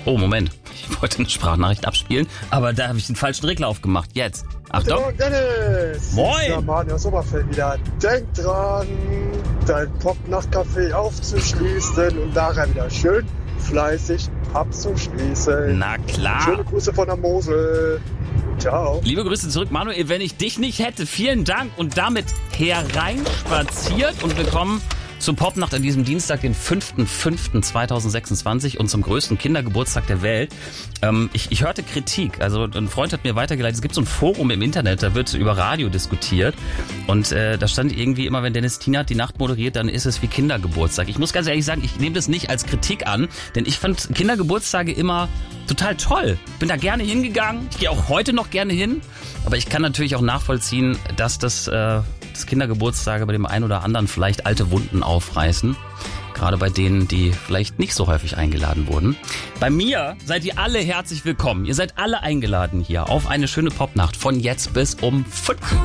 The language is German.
Oh, Moment. Ich wollte eine Sprachnachricht abspielen, aber da habe ich den falschen Regler aufgemacht. Jetzt. Achtung. Guten Morgen, Dennis. Moin. Ja, Manuel Sommerfeld wieder. Denk dran, dein Pop-Nacht-Café aufzuschließen und nachher wieder schön fleißig abzuschließen. Na klar. Schöne Grüße von der Mosel. Ciao. Liebe Grüße zurück, Manuel. Wenn ich dich nicht hätte, vielen Dank. Und damit hereinspaziert und willkommen zur Popnacht an diesem Dienstag, den 5.5.2026 und zum größten Kindergeburtstag der Welt. Ich hörte Kritik, also ein Freund hat mir weitergeleitet, es gibt so ein Forum im Internet, da wird über Radio diskutiert und da stand irgendwie immer, wenn Dennis Tienert die Nacht moderiert, dann ist es wie Kindergeburtstag. Ich muss ganz ehrlich sagen, ich nehme das nicht als Kritik an, denn ich fand Kindergeburtstage immer total toll. Bin da gerne hingegangen, ich gehe auch heute noch gerne hin, aber ich kann natürlich auch nachvollziehen, dass das Kindergeburtstage bei dem einen oder anderen vielleicht alte Wunden aufreißen. Gerade bei denen, die vielleicht nicht so häufig eingeladen wurden. Bei mir seid ihr alle herzlich willkommen. Ihr seid alle eingeladen hier auf eine schöne Popnacht von jetzt bis um 5.